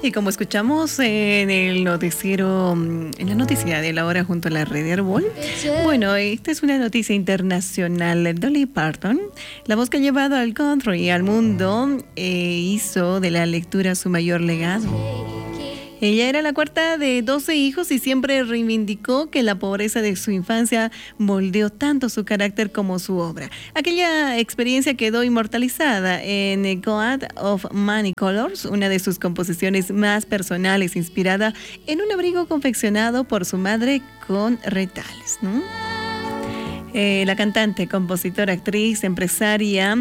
Y como escuchamos en el noticiero, en la noticia de la hora junto a la red Herbol, bueno, esta es una noticia internacional. Dolly Parton, la voz que ha llevado al country y al mundo, hizo de la lectura su mayor legado. Ella era la cuarta de 12 hijos y siempre reivindicó que la pobreza de su infancia moldeó tanto su carácter como su obra. Aquella experiencia quedó inmortalizada en God of Many Colors, una de sus composiciones más personales, inspirada en un abrigo confeccionado por su madre con retales, ¿no? La cantante, compositora, actriz, empresaria,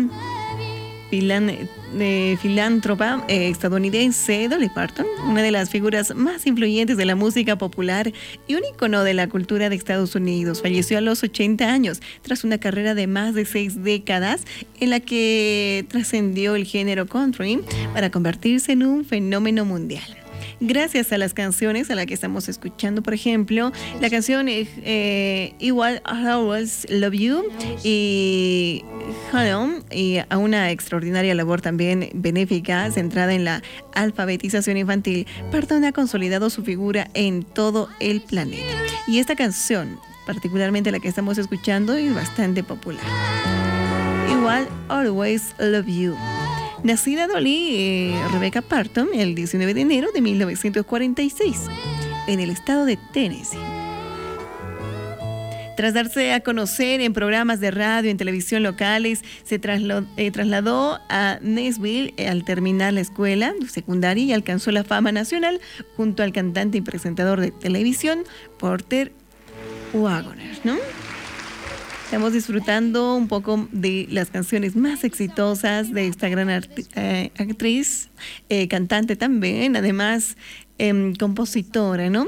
filántropa estadounidense Dolly Parton, una de las figuras más influyentes de la música popular y un ícono de la cultura de Estados Unidos, falleció a los 80 años tras una carrera de más de 6 décadas en la que trascendió el género country para convertirse en un fenómeno mundial. Gracias a las canciones a las que estamos escuchando, por ejemplo, la canción I Will Always Love You y Hello, y a una extraordinaria labor también benéfica centrada en la alfabetización infantil, Parton ha consolidado su figura en todo el planeta. Y esta canción, particularmente la que estamos escuchando, es bastante popular. I Will Always Love You. Nacida Dolly Rebecca Parton el 19 de enero de 1946 en el estado de Tennessee. Tras darse a conocer en programas de radio y en televisión locales, se trasladó a Nashville al terminar la escuela secundaria y alcanzó la fama nacional junto al cantante y presentador de televisión Porter Wagoner, ¿no? Estamos disfrutando un poco de las canciones más exitosas de esta gran actriz, cantante también, además compositora, ¿no?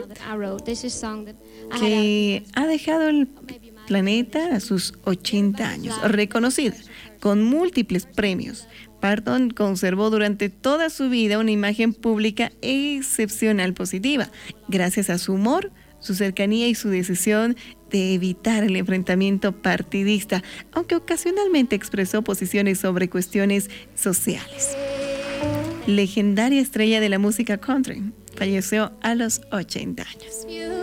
Que ha dejado el planeta a sus 80 años, reconocida con múltiples premios. Parton conservó durante toda su vida una imagen pública excepcional positiva, gracias a su humor, su cercanía y su decisión de evitar el enfrentamiento partidista, aunque ocasionalmente expresó posiciones sobre cuestiones sociales. Legendaria estrella de la música country, falleció a los 80 años.